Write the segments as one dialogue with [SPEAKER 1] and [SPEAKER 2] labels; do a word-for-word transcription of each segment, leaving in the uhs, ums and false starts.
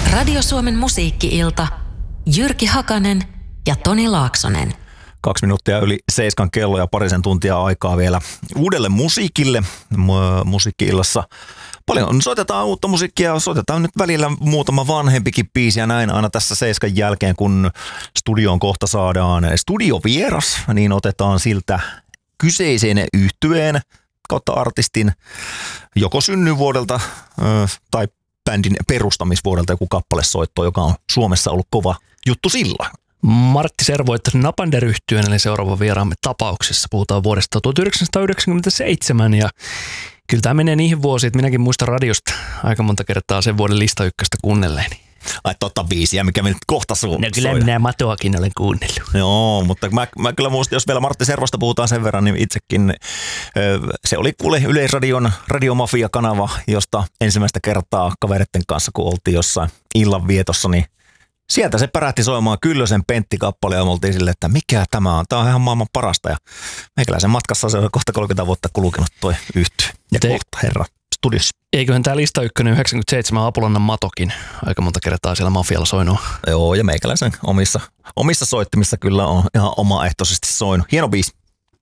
[SPEAKER 1] Radio Suomen musiikki-ilta. Jyrki Hakanen ja Toni Laaksonen.
[SPEAKER 2] Kaksi minuuttia yli seiskan kello ja parisen tuntia aikaa vielä uudelle musiikille musiikki-illassa. Paljon soitetaan uutta musiikkia, soitetaan nyt välillä muutama vanhempikin biisi ja näin aina tässä seiskan jälkeen, kun studioon kohta saadaan studiovieras, niin otetaan siltä kyseisen yhtyeen kautta artistin joko synnyvuodelta tai bändin perustamisvuodelta joku kappalesoitto, joka on Suomessa ollut kova juttu sillä.
[SPEAKER 3] Martti Servoittaisi Napander-yhtyeen, eli seuraava vieraamme tapauksessa. Puhutaan vuodesta tuhatyhdeksänsataayhdeksänkymmentäseitsemän ja kyllä tämä menee niihin vuosiin, että minäkin muistan radiosta aika monta kertaa sen vuoden lista ykköstä kuunnelleeni.
[SPEAKER 2] Ai totta biisiä, mikä me nyt kohta su-
[SPEAKER 3] No kyllä minä Matoakin olen kuunnellut.
[SPEAKER 2] Joo, mutta mä, mä kyllä muistin, jos vielä Martti Servosta puhutaan sen verran, niin itsekin se oli kuule Yleisradion Radiomafia-kanava, josta ensimmäistä kertaa kavereiden kanssa, kun oltiin jossain illanvietossa, niin sieltä se pärähti soimaan Kyllösen Pentti-kappale ja me oltiin silleen, että mikä tämä on? Tämä on ihan maailman parasta ja meikäläisen matkassa se on kohta kolmekymmentä vuotta kulkenut toi yhtyö. Ja
[SPEAKER 3] Te-
[SPEAKER 2] kohta herra studiossa.
[SPEAKER 3] Eiköhän tämä lista ykkönen yhdeksänkymmentäseitsemän Apolannan Matokin aika monta kertaa siellä mafialla soinut.
[SPEAKER 2] Joo, ja meikäläisen omissa, omissa soittimissa kyllä on ihan omaehtoisesti soinut. Hieno biisi.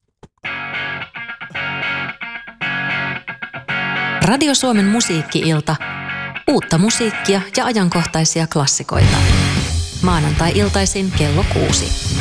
[SPEAKER 1] Radio Suomen musiikki-ilta. Uutta musiikkia ja ajankohtaisia klassikoita. Maanantai-iltaisin kello kuusi.